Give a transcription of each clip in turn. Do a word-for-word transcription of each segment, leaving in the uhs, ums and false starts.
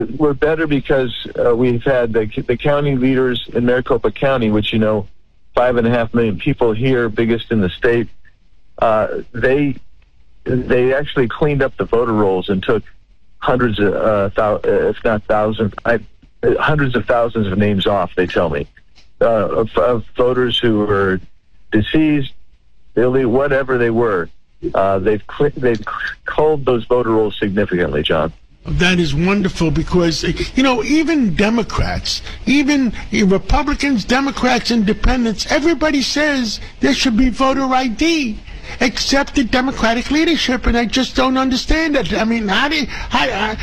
we're better because uh, we've had the, the county leaders in Maricopa County, which, you know, five and a half million people here, biggest in the state. Uh, they they actually cleaned up the voter rolls and took hundreds of, uh, thou- if not thousands, I, hundreds of thousands of names off, they tell me, uh, of, of voters who were deceased, illegal, whatever they were. Uh, they've cl- they've culled those voter rolls significantly, John. That is wonderful because, you know, even Democrats, even Republicans, Democrats, Independents, everybody says there should be voter I D, except the Democratic leadership, and I just don't understand it. I mean, how do you, how, I,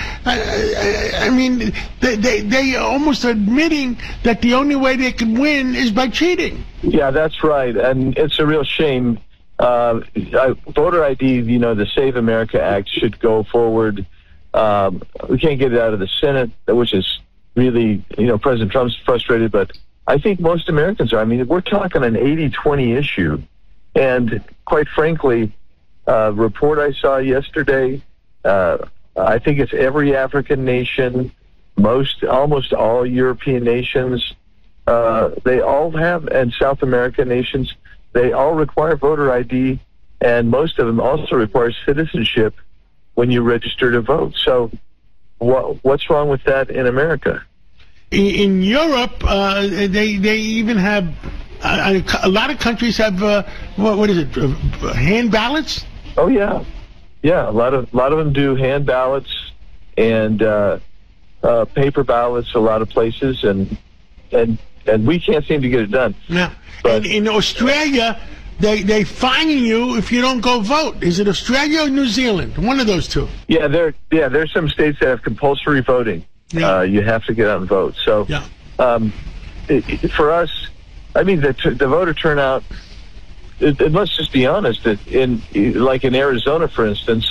I, I mean, they, they, they almost admitting that the only way they can win is by cheating. Yeah, that's right, and it's a real shame. Uh, voter I D, you know, the Save America Act should go forward. Um, we can't get it out of the Senate, which is really, you know, President Trump's frustrated, but I think most Americans are. I mean, we're talking an eighty twenty issue. And quite frankly, a uh, report I saw yesterday, uh, I think it's every African nation, most, almost all European nations, uh, they all have, and South American nations, they all require voter I D, and most of them also require citizenship when you register to vote. So what, what's wrong with that in America? In, in Europe, uh, they they even have, uh, a lot of countries have, uh, what, what is it, uh, hand ballots? Oh, yeah. Yeah, a lot of, a lot of them do hand ballots and uh, uh, paper ballots a lot of places, and and and we can't seem to get it done. Yeah. But and in Australia, They they fine you if you don't go vote. Is it Australia or New Zealand? One of those two. Yeah, there. Yeah, there's some states that have compulsory voting. Yeah. Uh, you have to get out and vote. So, yeah. um, it, it, for us, I mean, the, the voter turnout. It, it, let's just be honest. That in like in Arizona, for instance,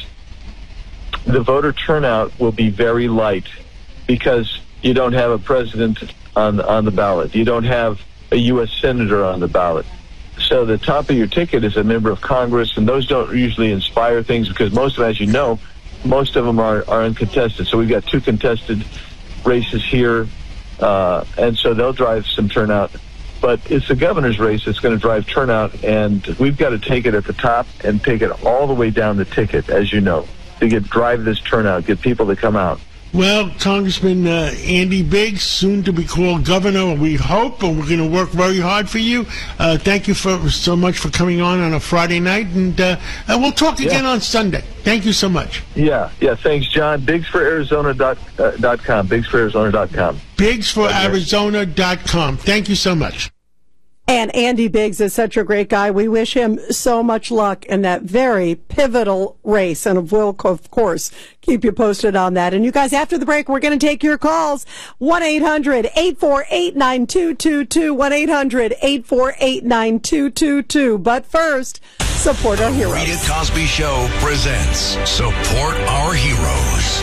the voter turnout will be very light because you don't have a president on on the ballot. You don't have a U S senator on the ballot. So the top of your ticket is a member of Congress, and those don't usually inspire things because most of them, as you know, most of them are, are uncontested. So we've got two contested races here, uh, and so they'll drive some turnout. But it's the governor's race that's going to drive turnout, and we've got to take it at the top and take it all the way down the ticket, as you know, to get drive this turnout, get people to come out. Well, Congressman uh, Andy Biggs, soon to be called governor, we hope, and we're going to work very hard for you. Uh, thank you for so much for coming on on a Friday night, and uh, uh, we'll talk again yeah. on Sunday. Thank you so much. Yeah, yeah, thanks, John. Biggs for Arizona dot com. Biggs for Arizona dot com. Biggs for Arizona dot com. Thank you so much. And Andy Biggs is such a great guy. We wish him so much luck in that very pivotal race. And we'll, of course, keep you posted on that. And you guys, after the break, we're going to take your calls. one eight hundred eight four eight nine two two two. one eight hundred eight four eight nine two two two. But first, support our heroes. The Rita Cosby Show presents Support Our Heroes.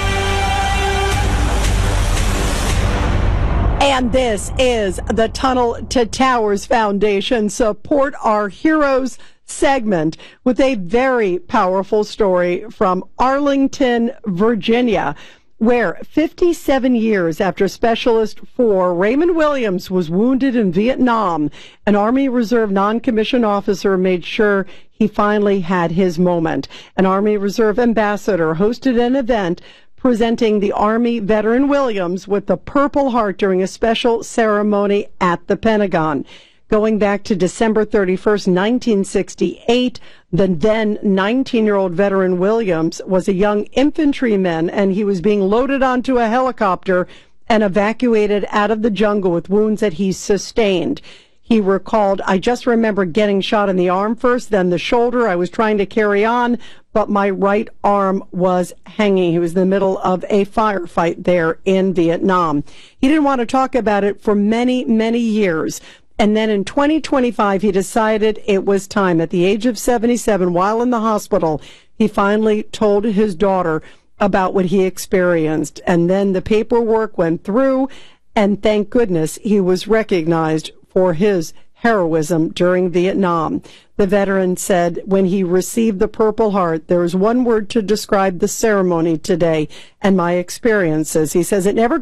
And this is the Tunnel to Towers Foundation Support Our Heroes segment with a very powerful story from Arlington, Virginia, where fifty-seven years after Specialist four Raymond Williams was wounded in Vietnam, an Army Reserve non-commissioned officer made sure he finally had his moment. An Army Reserve ambassador hosted an event presenting the Army veteran Williams with the Purple Heart during a special ceremony at the Pentagon. Going back to December thirty-first, nineteen sixty-eight, the then nineteen-year-old veteran Williams was a young infantryman, and he was being loaded onto a helicopter and evacuated out of the jungle with wounds that he sustained. He recalled, I just remember getting shot in the arm first, then the shoulder. I was trying to carry on, but my right arm was hanging. He was in the middle of a firefight there in Vietnam. He didn't want to talk about it for many, many years. And then in twenty twenty-five, he decided it was time. At the age of seventy-seven, while in the hospital, he finally told his daughter about what he experienced. And then the paperwork went through, and thank goodness he was recognized for his heroism during Vietnam. The veteran said when he received the Purple Heart, there is one word to describe the ceremony today and my experiences. He says it never